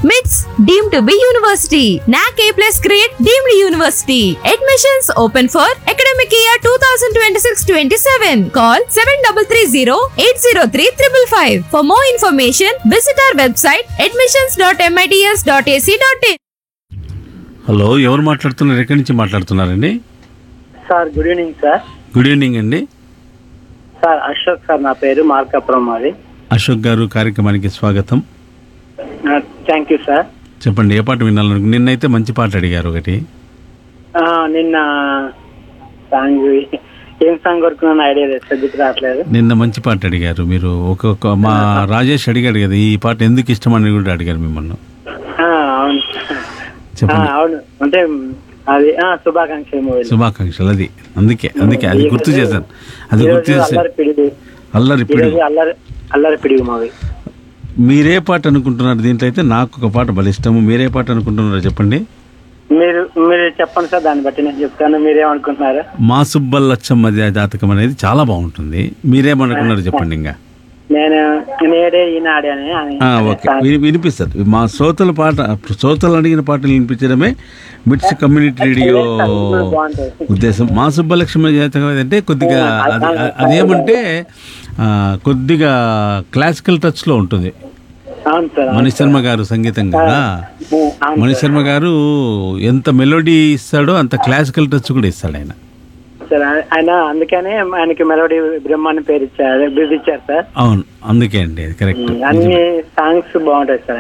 MITS deemed to be university. NAC A+ grade deemed university. Admissions open for academic year 2026-27. Call 7330-803-555. For more information, visit our website admissions.mits.ac.in. Hello, ఎవరు మాట్లాడుతున్నారు? ఎక్కడి నుంచి మాట్లాడుతున్నారండి? Sir good evening sir. Good evening అండి. Sir Ashok sir, నా పేరు మార్కాపురం మాది. అశోక్ గారు, కార్యక్రమానికి స్వాగతం. Thank you sir. చెప్పండి, ఏ పాట వినాలను? నిన్నైతే మంచి పాట అడిగారు ఒకటి. నిన్న సాంగ్ ఏం సాంగ్ వరకు ఐడియా లేదు, సబ్జెక్ట్ రావట్లేదు. నిన్న మంచి పాట అడిగారు మీరు. ఒక్కొక్క మా రాజేష్ అడిగాడు కదా, ఈ పాట ఎందుకు ఇష్టం అని కూడా అడిగారు మిమ్మల్ని. అవును చెప్పండి. అవును, అంటే అది శుభాకాంక్షలు మూవీ. శుభాకాంక్షలు, అది అందుకే అది గుర్తు చేశాను. అది గుర్తు చేసి అల్లరి పిడుగు. అల్లరి పిడుగు మూవీ. మీరే పాట అనుకుంటున్నారు దీంట్లో? అయితే నాకు ఒక పాట భలే ఇష్టము. మీరే పాట అనుకుంటున్నారో చెప్పండి. మీరు చెప్పండి సార్, దాన్ని బట్టి నేను చెప్తాను. మీరేమనుకుంటున్నారు? మా సుబ్బల్లచ్చమ్మ జాతకం అనేది చాలా బాగుంటుంది. మీరేమనుకున్నారు చెప్పండి. ఇంకా నేను నేడే ఈనాడే అని ఓకే, వినిపిస్తుంది. మా శ్రోతలు అడిగిన పాటలు వినిపించడమే మిట్స్ కమ్యూనిటీ రేడియో ఉద్దేశం. మా సుబ్బలక్ష్మి జాతకం అంటే కొద్దిగా అదేమంటే కొద్దిగా క్లాసికల్ టచ్లో ఉంటుంది. మణిశర్మ గారు సంగీతం కదా. మణిశర్మ గారు ఎంత మెలోడీ ఇస్తాడో అంత క్లాసికల్ టచ్ కూడా ఇస్తాడు ఆయన. సార్ ఆయన అందుకనే ఆయనకి మెలోడీ బ్రహ్మ అని పేరు ఇచ్చారు, బిరుదు ఇచ్చారు సార్. అవును, అందుకే అండి, అది కరెక్ట్. అన్ని సాంగ్స్ బాగుంటాయి సార్.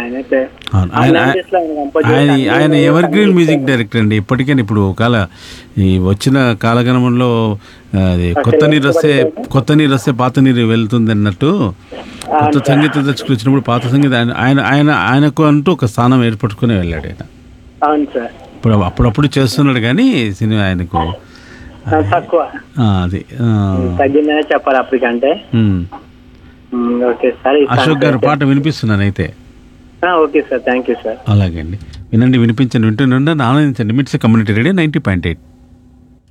ఆయన ఎవర్ గ్రీన్ మ్యూజిక్ డైరెక్టర్ అండి. ఇప్పటికైనా ఇప్పుడు ఈ వచ్చిన కాలగమనంలో కొత్త నీరు వస్తే పాత నీరు వెళ్తుంది అన్నట్టు, కొత్త సంగీత దర్శకులు వచ్చినప్పుడు పాత సంగీతం ఆయనకు అంటూ ఒక స్థానం ఏర్పట్టుకుని వెళ్ళాడు ఆయన. అవును సార్. ఇప్పుడు అప్పుడప్పుడు చేస్తున్నాడు కానీ సినిమా ఆయనకు తక్కువ, అది తగ్గిందనే చెప్పాలి అప్పటికంటే. ఓకే సార్, అశోక్ గారు పాట వినిపిస్తున్నాను అయితే. Okay sir, thank you sir. అలాగే అండి, వినండి, వినిపించండి, వింటుండండి, ఆనందించండి. మిట్స్ కమ్యూనిటీ రేడియో 90.8.